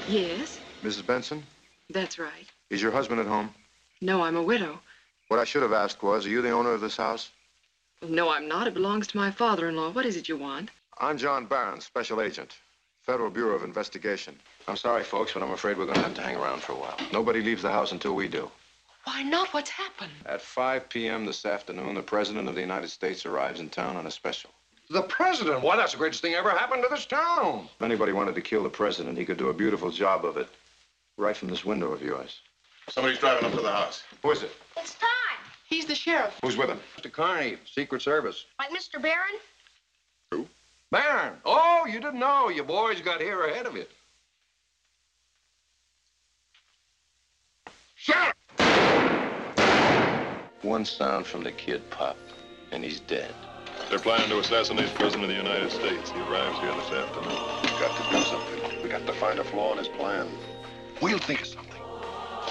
Yes, Mrs. Benson, that's right. is your husband at home? No, I'm a widow. What I should have asked was, are you the owner of this house? No, I'm not. It belongs to my father-in-law. What is it you want? I'm John Barron, Special Agent, Federal Bureau of Investigation. I'm sorry, folks, but I'm afraid we're going to have to hang around for a while. Nobody leaves the house until we do. Why not? What's happened? At 5 p.m. this afternoon, the President of the United States arrives in town on a special. The president? Why, that's the greatest thing ever happened to this town. If anybody wanted to kill the president, he could do a beautiful job of it right from this window of yours. Somebody's driving up to the house. Who is it? It's time. He's the sheriff. Who's with him? Mr. Carney, Secret Service. Like Mr. Barron? Who? Barron. Oh, you didn't know. You boys got here ahead of you. Sheriff! One sound from the kid, Pop, and he's dead. They're planning to assassinate the President of the United States. He arrives here this afternoon. We've got to do something. We got to find a flaw in his plan. We'll think of something.